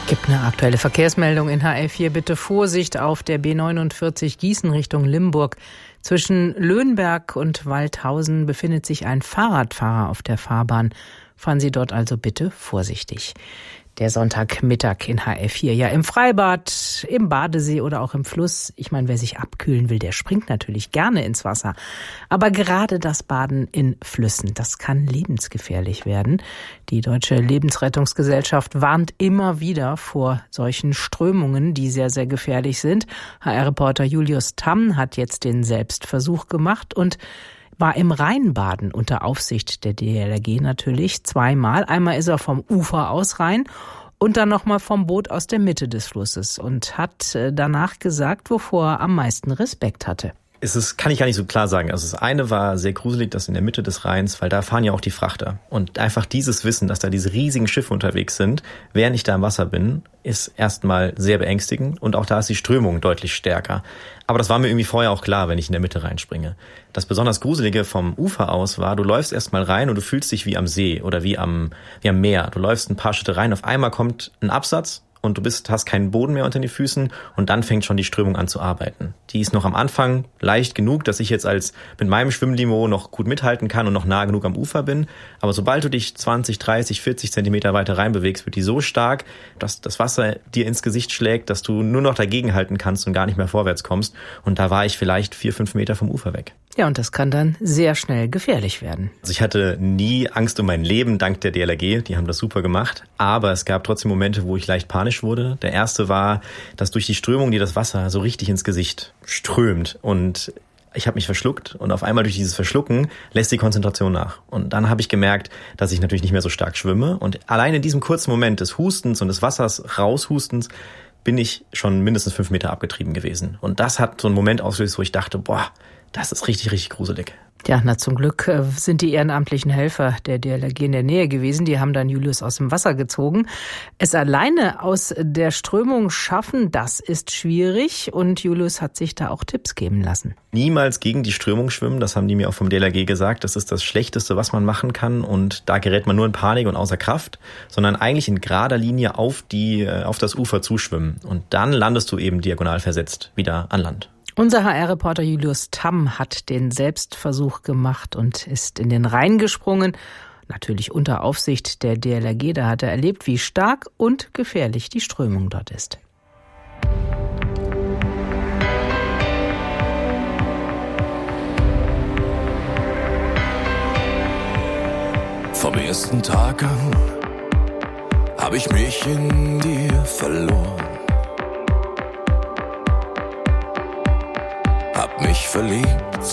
Gibt eine aktuelle Verkehrsmeldung in HR4. Bitte Vorsicht auf der B49 Gießen Richtung Limburg. Zwischen Löhnberg und Waldhausen befindet sich ein Fahrradfahrer auf der Fahrbahn. Fahren Sie dort also bitte vorsichtig. Der Sonntagmittag in HR4. Ja, im Freibad, im Badesee oder auch im Fluss. Ich meine, wer sich abkühlen will, der springt natürlich gerne ins Wasser. Aber gerade das Baden in Flüssen, das kann lebensgefährlich werden. Die Deutsche Lebensrettungsgesellschaft warnt immer wieder vor solchen Strömungen, die sehr, sehr gefährlich sind. HR-Reporter Julius Tamm hat jetzt den Selbstversuch gemacht und war im Rheinbaden unter Aufsicht der DLRG natürlich zweimal. Einmal ist er vom Ufer aus rein und dann nochmal vom Boot aus der Mitte des Flusses und hat danach gesagt, wovor er am meisten Respekt hatte. Kann ich gar nicht so klar sagen. Also das eine war sehr gruselig, das in der Mitte des Rheins, weil da fahren ja auch die Frachter. Und einfach dieses Wissen, dass da diese riesigen Schiffe unterwegs sind, während ich da im Wasser bin, ist erstmal sehr beängstigend. Und auch da ist die Strömung deutlich stärker. Aber das war mir irgendwie vorher auch klar, wenn ich in der Mitte reinspringe. Das besonders Gruselige vom Ufer aus war, du läufst erstmal rein und du fühlst dich wie am See oder wie am Meer. Du läufst ein paar Schritte rein, auf einmal kommt ein Absatz und du hast keinen Boden mehr unter den Füßen und dann fängt schon die Strömung an zu arbeiten. Die ist noch am Anfang leicht genug, dass ich jetzt mit meinem Schwimmniveau noch gut mithalten kann und noch nah genug am Ufer bin. Aber sobald du dich 20, 30, 40 Zentimeter weiter reinbewegst, wird die so stark, dass das Wasser dir ins Gesicht schlägt, dass du nur noch dagegenhalten kannst und gar nicht mehr vorwärts kommst. Und da war ich vielleicht 4, 5 Meter vom Ufer weg. Ja, und das kann dann sehr schnell gefährlich werden. Also ich hatte nie Angst um mein Leben, dank der DLRG. Die haben das super gemacht. Aber es gab trotzdem Momente, wo ich leicht panisch wurde. Der erste war, dass durch die Strömung, die das Wasser so richtig ins Gesicht strömt und ich habe mich verschluckt und auf einmal durch dieses Verschlucken lässt die Konzentration nach. Und dann habe ich gemerkt, dass ich natürlich nicht mehr so stark schwimme. Und allein in diesem kurzen Moment des Hustens und des Wassers raushustens bin ich schon mindestens 5 Meter abgetrieben gewesen. Und das hat so einen Moment ausgelöst, wo ich dachte, das ist richtig, richtig gruselig. Ja, zum Glück sind die ehrenamtlichen Helfer der DLRG in der Nähe gewesen. Die haben dann Julius aus dem Wasser gezogen. Es alleine aus der Strömung schaffen, das ist schwierig. Und Julius hat sich da auch Tipps geben lassen. Niemals gegen die Strömung schwimmen, das haben die mir auch vom DLRG gesagt. Das ist das Schlechteste, was man machen kann. Und da gerät man nur in Panik und außer Kraft, sondern eigentlich in gerader Linie auf das Ufer zuschwimmen. Und dann landest du eben diagonal versetzt wieder an Land. Unser HR-Reporter Julius Tamm hat den Selbstversuch gemacht und ist in den Rhein gesprungen. Natürlich unter Aufsicht der DLRG. Da hat er erlebt, wie stark und gefährlich die Strömung dort ist. Vom ersten Tag an habe ich mich in dir verloren. Hab mich verliebt